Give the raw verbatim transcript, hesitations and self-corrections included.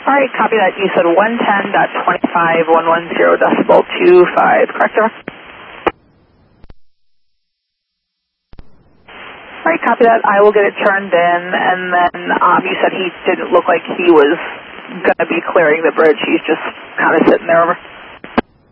All right, copy that. You said one ten dot twenty-five one one zero decibel two five, correct, sir? All right, copy that. I will get it turned in, and then um, you said he didn't look like he was going to be clearing the bridge. He's just kind of sitting there over.